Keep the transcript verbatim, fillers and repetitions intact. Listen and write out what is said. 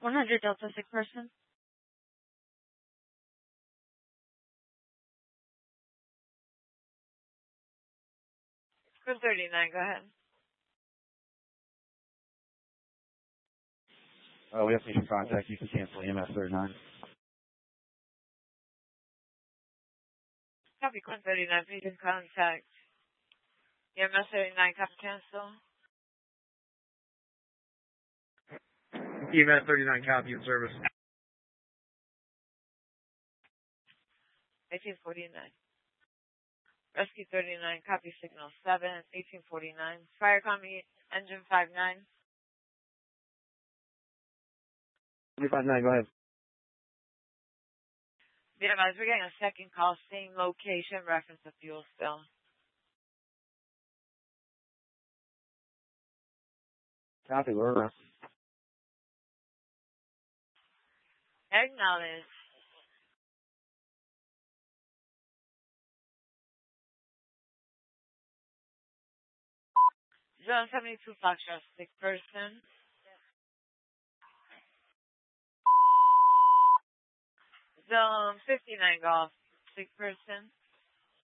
one hundred Delta, sick person. Crew thirty-nine, go ahead. Oh, we have patient contact. You can cancel E M S thirty-nine. Copy, Quinn thirty-nine, patient contact. E M S thirty-nine, copy, cancel. E M S thirty-nine, copy in service. eighteen forty-nine. Rescue thirty-nine, copy signal seven, eighteen forty-nine. Fire combi, engine five nine. five nine, go ahead. Be advised, we're getting a second call, same location, reference to fuel spill. Copy, we're around. Acknowledge. Zone seventy-two Foxtrot, sick person. Zone fifty-nine Golf, sick person.